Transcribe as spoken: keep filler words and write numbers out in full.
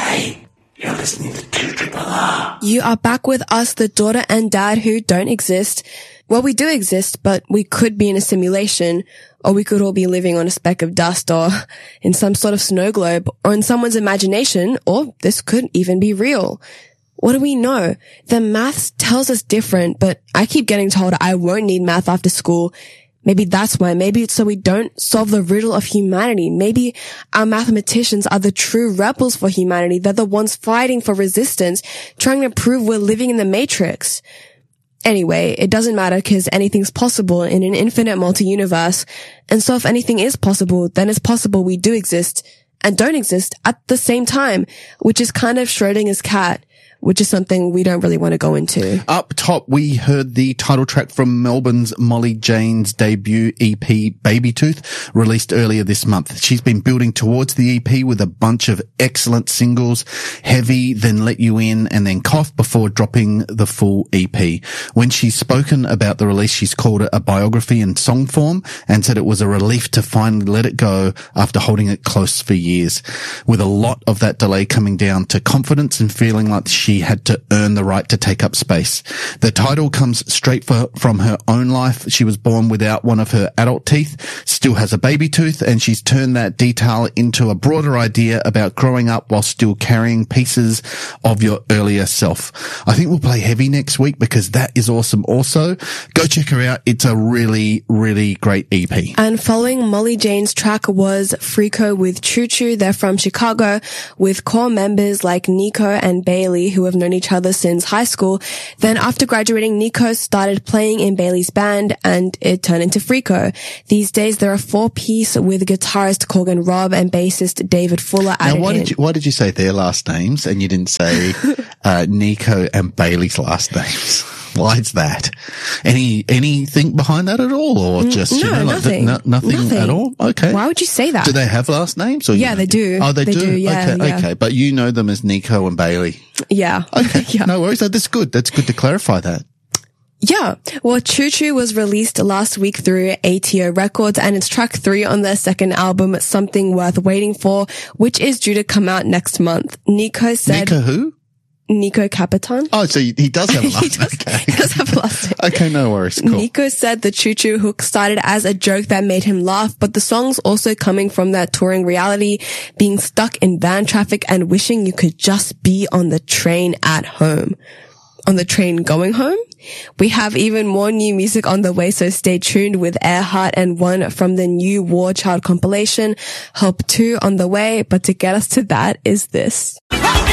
Hey, you're listening to two Triple R. You are back with us, the daughter and dad who don't exist. Well, we do exist, but we could be in a simulation, or we could all be living on a speck of dust, or in some sort of snow globe, or in someone's imagination, or this could even be real. What do we know? The maths tells us different, but I keep getting told I won't need math after school. Maybe that's why. Maybe it's so we don't solve the riddle of humanity. Maybe our mathematicians are the true rebels for humanity. They're the ones fighting for resistance, trying to prove we're living in the Matrix. Anyway, it doesn't matter because anything's possible in an infinite multi-universe. And so if anything is possible, then it's possible we do exist and don't exist at the same time, which is kind of Schrodinger's cat, which is something we don't really want to go into. Up top, we heard the title track from Melbourne's Molly Jane's debut E P, Baby Tooth, released earlier this month. She's been building towards the E P with a bunch of excellent singles, Heavy, then Let You In, and then Cough, before dropping the full E P. When she's spoken about the release, she's called it a biography in song form and said it was a relief to finally let it go after holding it close for years. With a lot of that delay coming down to confidence and feeling like she She had to earn the right to take up space. The title comes straight for, from her own life. She was born without one of her adult teeth, still has a baby tooth, and she's turned that detail into a broader idea about growing up while still carrying pieces of your earlier self. I think we'll play Heavy next week because that is awesome also. Go check her out. It's a really, really great E P. And following Molly Jane's track was Freako with Choo Choo. They're from Chicago with core members like Nico and Bailey, who have known each other since high school. Then after graduating, Nico started playing in Bailey's band and it turned into Freako. These days, they're a four-piece with guitarist Corgan Robb and bassist David Fuller added Now, why in. did you, why did you say their last names and you didn't say uh, Nico and Bailey's last names? Why is that? Any anything behind that at all, or just no, you know, like nothing. The, no, nothing, nothing at all? Okay. Why would you say that? Do they have last names? Or Yeah, you know? they do. Oh, they, They do. do, yeah, okay, yeah. okay. But you know them as Nico and Bailey. Yeah. Okay, yeah. no worries. That's good. That's good to clarify that. Yeah. Well, Choo Choo was released last week through A T O Records and it's track three on their second album, Something Worth Waiting For, which is due to come out next month. Nico said... Nico who? Nico Capitan. Oh, so he does have a last he, does, name. he does have a last name. Okay, no worries. Cool. Nico said the Choo Choo hook started as a joke that made him laugh, but the song's also coming from that touring reality, being stuck in van traffic and wishing you could just be on the train at home. On the train going home? We have even more new music on the way, so stay tuned with Earhart and one from the new War Child compilation, Help two on the way, but to get us to that is this.